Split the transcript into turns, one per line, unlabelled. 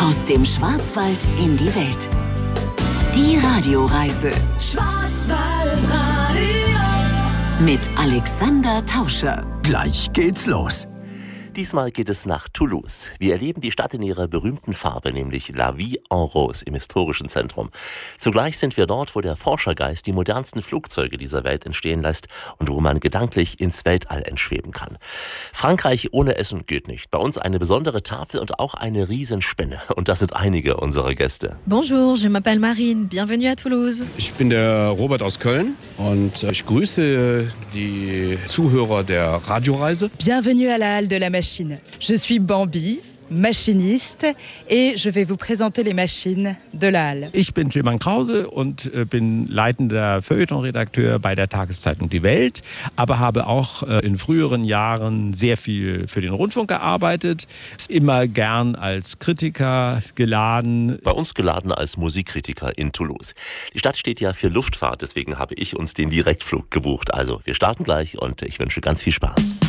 Aus dem Schwarzwald in die Welt. Die Radioreise
Schwarzwaldradio
mit Alexander Tauscher.
Gleich geht's los.
Diesmal geht es nach Toulouse. Wir erleben die Stadt in ihrer berühmten Farbe, nämlich La Vie en Rose im historischen Zentrum. Zugleich sind wir dort, wo der Forschergeist die modernsten Flugzeuge dieser Welt entstehen lässt und wo man gedanklich ins Weltall entschweben kann. Frankreich ohne Essen geht nicht. Bei uns eine besondere Tafel und auch eine Riesenspinne. Und das sind einige unserer Gäste.
Bonjour, je m'appelle Marine. Bienvenue à Toulouse.
Ich bin der Robert aus Köln und ich grüße die Zuhörer der Radioreise.
Bienvenue à la Halle de la Machine. Je suis Bambi, machiniste, et je vais vous présenter les machines de la Halle.
Ich bin Tilman Krause und bin leitender Feuilleton-Redakteur bei der Tageszeitung Die Welt, aber habe auch in früheren Jahren sehr viel für den Rundfunk gearbeitet, immer gern als Kritiker geladen.
Bei uns geladen als Musikkritiker in Toulouse. Die Stadt steht ja für Luftfahrt, deswegen habe ich uns den Direktflug gebucht. Also, wir starten gleich und ich wünsche ganz viel Spaß.